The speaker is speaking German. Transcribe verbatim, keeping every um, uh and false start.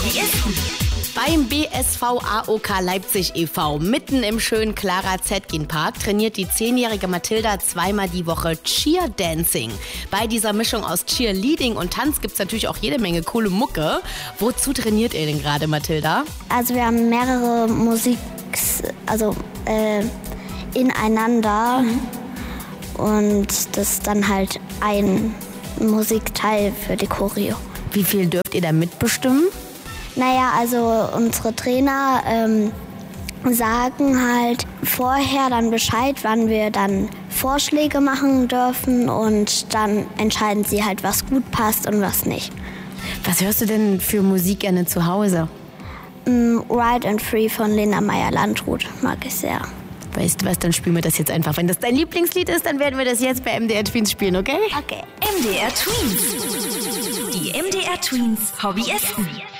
Hobbyisten. Beim B S V A O K Leipzig e V mitten im schönen Clara Zetkin Park trainiert die zehnjährige Mathilda zweimal die Woche Cheerdancing. Bei dieser Mischung aus Cheerleading und Tanz gibt es natürlich auch jede Menge coole Mucke. Wozu trainiert ihr denn gerade, Mathilda? Also wir haben mehrere Musik, also äh, ineinander mhm. und das ist dann halt ein Musikteil für die Choreo. Wie viel dürft ihr da mitbestimmen? Naja, also unsere Trainer ähm, sagen halt vorher dann Bescheid, wann wir dann Vorschläge machen dürfen und dann entscheiden sie halt, was gut passt und was nicht. Was hörst du denn für Musik gerne zu Hause? Mm, Wild and Free von Lena Meyer-Landrut mag ich sehr. Weißt du was, dann spielen wir das jetzt einfach. Wenn das dein Lieblingslied ist, dann werden wir das jetzt bei M D R Tweens spielen, okay? Okay. M D R Tweens. Die M D R Tweens Hobbyisten.